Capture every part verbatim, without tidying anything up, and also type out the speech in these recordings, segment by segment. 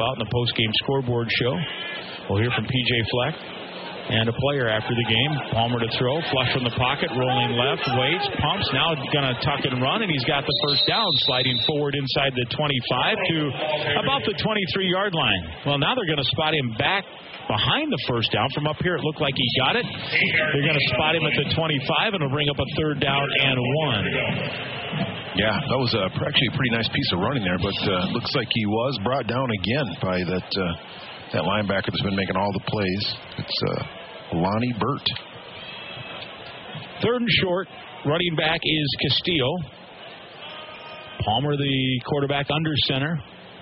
about in the post-game scoreboard show. We'll hear from P J Fleck and a player after the game. Palmer to throw, flush from the pocket, rolling left, waits, pumps, now going to tuck and run, and he's got the first down, sliding forward inside the twenty-five to about the twenty-three-yard line. Well, now they're going to spot him back behind the first down. From up here, it looked like he got it. They're going to spot him at the twenty-five, and it'll bring up a third down and one. Yeah, that was a, actually a pretty nice piece of running there, but uh, looks like he was brought down again by that uh, that linebacker that's been making all the plays. It's uh, Lonnie Burt. Third and short, running back is Castillo. Palmer, the quarterback, under center.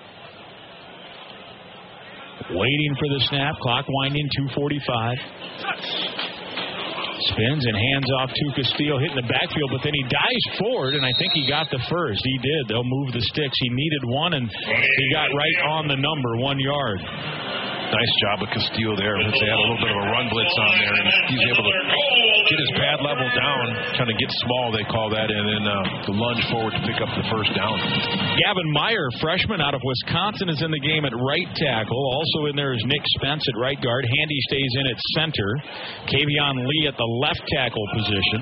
Waiting for the snap, clock winding, two forty-five. Spins and hands off to Castillo, hitting the backfield, but then he dives forward, and I think he got the first. He did. They'll move the sticks. He needed one, and he got right on the number, one yard. Nice job of Castillo there. They had a little bit of a run blitz on there, and he's able to get his pad level down, kind of get small, they call that, and then uh, the lunge forward to pick up the first down. Gavin Meyer, freshman out of Wisconsin, is in the game at right tackle. Also in there is Nick Spence at right guard. Handy stays in at center. Kavion Lee at the left tackle position.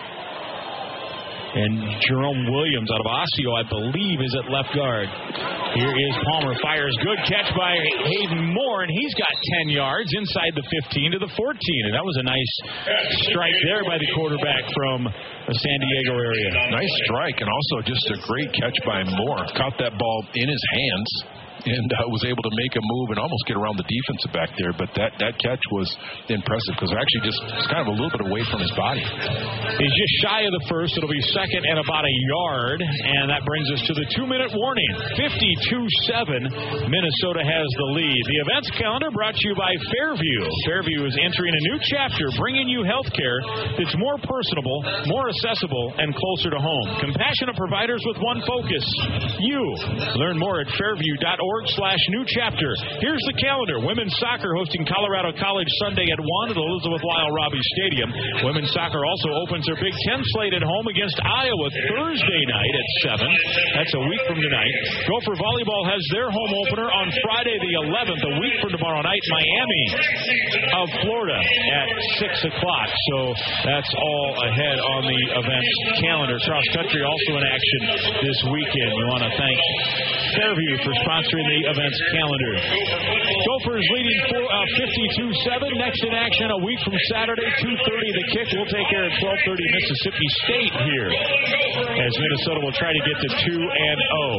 And Jerome Williams out of Osseo, I believe, is at left guard. Here is Palmer. Fires. Good catch by Hayden Moore, and he's got ten yards inside the fifteen to the fourteen. And that was a nice strike there by the quarterback from the San Diego area. Nice strike, and also just a great catch by Moore. Caught that ball in his hands and uh, was able to make a move and almost get around the defensive back there. But that, that catch was impressive because actually just it's kind of a little bit away from his body. He's just shy of the first. It'll be second and about a yard. And that brings us to the two-minute warning. fifty-two seven. Minnesota has the lead. The events calendar brought to you by Fairview. Fairview is entering a new chapter, bringing you health care that's more personable, more accessible, and closer to home. Compassionate providers with one focus, you. Learn more at fairview dot org slash new chapter. Here's the calendar. Women's soccer hosting Colorado College Sunday at one at Elizabeth Lyle Robbie Stadium. Women's soccer also opens their Big Ten slate at home against Iowa Thursday night at seven. That's a week from tonight. Gopher Volleyball has their home opener on Friday the eleventh, a week from tomorrow night, Miami of Florida at six o'clock. So that's all ahead on the events calendar. Cross country also in action this weekend. We want to thank Fairview for sponsoring the events calendar. Gophers leading fifty-two seven. Next in action a week from Saturday, two thirty the kick. We'll take care at twelve thirty Mississippi State here as Minnesota will try to get to two and oh.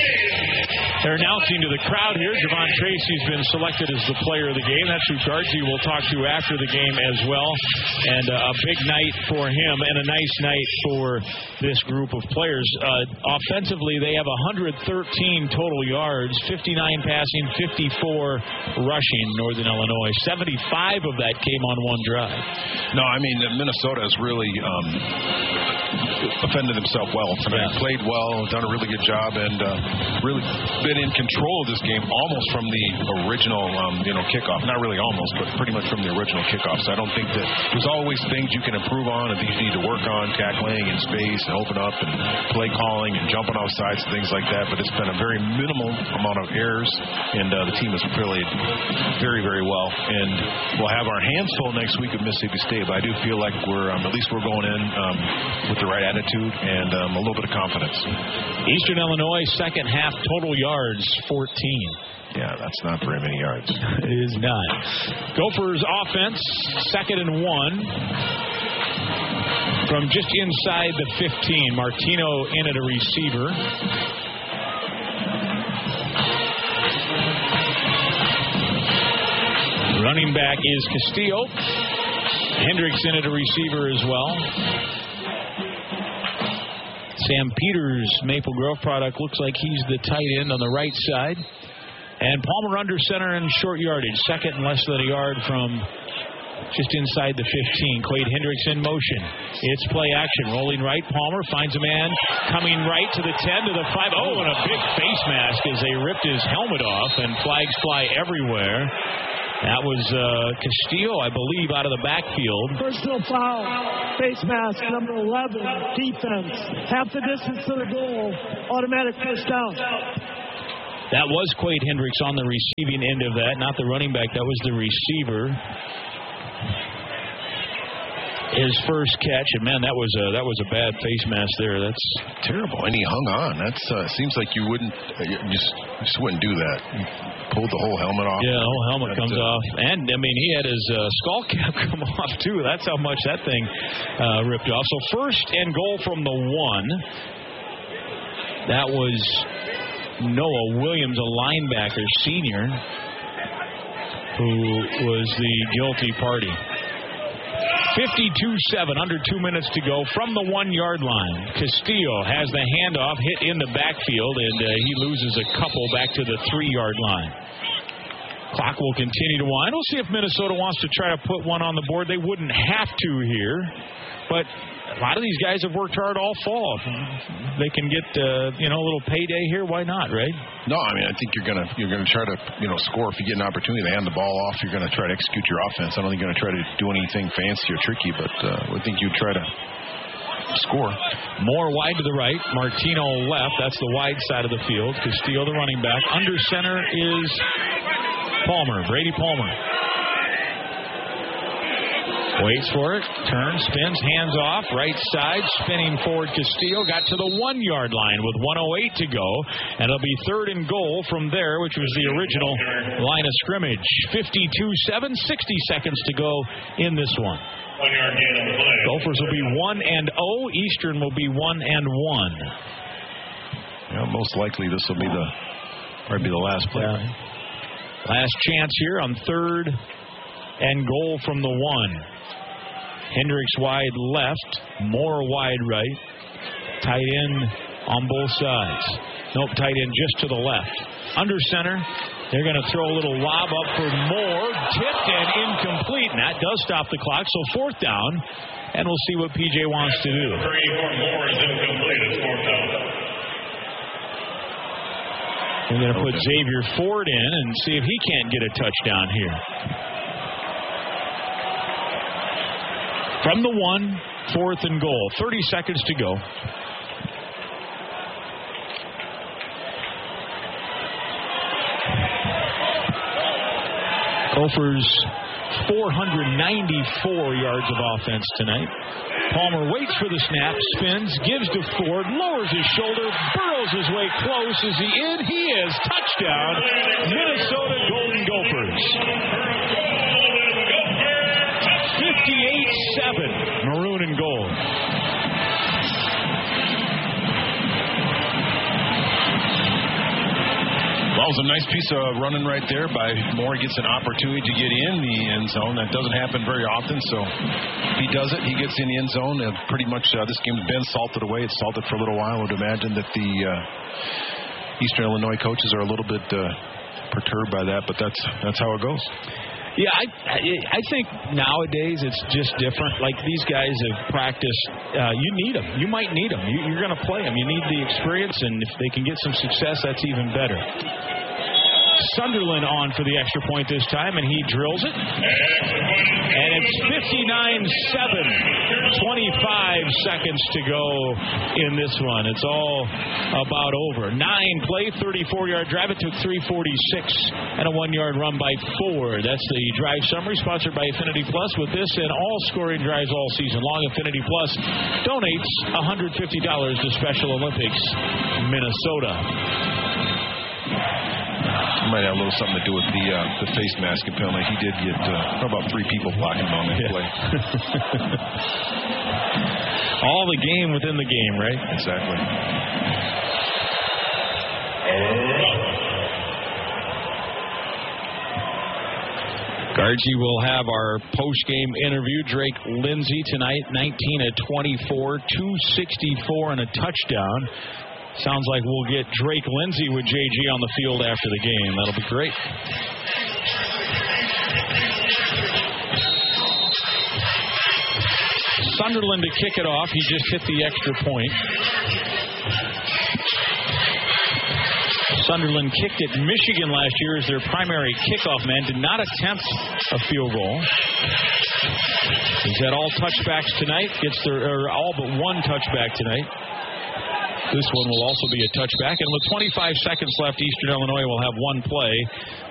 They're announcing to the crowd here, Javon Tracy's been selected as the player of the game. That's who Gargi will talk to after the game as well. And uh, a big night for him and a nice night for this group of players. Uh, offensively, they have one hundred thirteen total yards, fifty-nine passing, fifty-four rushing, Northern Illinois. seventy-five of that came on one drive. No, I mean, Minnesota has really um, offended himself well tonight. Yeah. Played well, done a really good job, and uh, really been in control of this game almost from the original, um, you know, kickoff. Not really almost, but pretty much from the original kickoff. So I don't think that there's always things you can improve on and things you need to work on, tackling in space and open up and play calling and jumping off sides and things like that. But it's been a very minimal amount of errors, and uh, the team has played very, very well. And we'll have our hands full next week at Mississippi State. But I do feel like we're um, at least we're going in um, with the right attitude and um, a little bit of confidence. Eastern Illinois second half total yards fourteen. Yeah, that's not very many yards. It is not. Gophers offense, second and one. From just inside the fifteen, Martino in at a receiver. Running back is Castillo. Hendricks in at a receiver as well. Sam Peters, Maple Grove product, looks like he's the tight end on the right side. And Palmer under center and short yardage. Second and less than a yard from just inside the fifteen. Quade Hendricks in motion. It's play action. Rolling right. Palmer finds a man coming right to the ten, to the five. Oh, and a big face mask as they ripped his helmet off, and flags fly everywhere. That was uh, Castillo, I believe, out of the backfield. Personal foul, face mask, number eleven, defense. Half the distance to the goal, automatic first down. That was Quade Hendricks on the receiving end of that, not the running back. That was the receiver. His first catch, and man, that was a that was a bad face mask there. That's terrible. And he hung on. That's uh, seems like you wouldn't you just you just wouldn't do that. You pulled the whole helmet off. Yeah, the whole helmet but, comes uh, off, and I mean he had his uh, skull cap come off too. That's how much that thing uh, ripped off. So first and goal from the one. That was Noah Williams, a linebacker, senior, who was the guilty party. fifty-two seven, under two minutes to go from the one-yard line. Castillo has the handoff, hit in the backfield, and uh, he loses a couple back to the three-yard line. Clock will continue to wind. We'll see if Minnesota wants to try to put one on the board. They wouldn't have to here, but a lot of these guys have worked hard all fall. They can get uh, you know a little payday here. Why not, right? No, I mean I think you're gonna you're gonna try to you know score if you get an opportunity to hand the ball off. You're gonna try to execute your offense. I don't think you're gonna try to do anything fancy or tricky, but uh, I think you try to score. More wide to the right. Martino left. That's the wide side of the field. Castillo, the running back. Under center is Palmer. Brady Palmer. Waits for it, turns, spins, hands off, right side, spinning forward Castillo, got to the one-yard line with one oh eight to go, and it'll be third and goal from there, which was the original line of scrimmage. fifty-two seven, sixty seconds to go in this one. Gophers will be one and oh, Eastern will be one and one. Yeah, most likely this will be the, probably be the last play. Yeah. Last chance here on third and goal from the one. Hendricks wide left, Moore wide right, tight end on both sides. Nope, tight end just to the left. Under center, they're going to throw a little lob up for Moore, tipped and incomplete, and that does stop the clock, so fourth down, and we'll see what P J wants to do. Three for Moore is incomplete, it's fourth down. We're going to put Xavier Ford in and see if he can't get a touchdown here. From the one, fourth and goal. thirty seconds to go. Gophers four hundred ninety-four yards of offense tonight. Palmer waits for the snap, spins, gives to Ford, lowers his shoulder, burrows his way close. Is he in? He is. Touchdown, Minnesota Golden Gophers. fifty-eight seven, maroon and gold. Well, it was a nice piece of running right there by Moore. Gets an opportunity to get in the end zone. That doesn't happen very often, so if he does it, he gets in the end zone. And pretty much uh, this game's been salted away. It's salted for a little while. I would imagine that the uh, Eastern Illinois coaches are a little bit uh, perturbed by that, but that's that's how it goes. Yeah, I I think nowadays it's just different. Like these guys have practiced. Uh, you need them. You might need them. You, you're going to play them. You need the experience, and if they can get some success, that's even better. Sunderland on for the extra point this time, and he drills it. And it's fifty-nine seven, twenty-five seconds to go in this one. It's all about over. Nine play, thirty-four-yard drive. It took three forty-six and a one-yard run by Ford. That's the drive summary sponsored by Affinity Plus. With this and all scoring drives all season long, Affinity Plus donates one hundred fifty dollars to Special Olympics Minnesota. Might have a little something to do with the uh, the face mask penalty. He did get uh, about three people blocking him on that yeah. play. All the game within the game, right? Exactly. Gargi will have our post-game interview. Drake Lindsay tonight, nineteen of twenty-four, two sixty-four and a touchdown. Sounds like we'll get Drake Lindsay with J G on the field after the game. That'll be great. Sunderland to kick it off. He just hit the extra point. Sunderland kicked at Michigan last year as their primary kickoff man. Did not attempt a field goal. He's had all touchbacks tonight. Gets their or all but one touchback tonight. This one will also be a touchback. And with twenty-five seconds left, Eastern Illinois will have one play.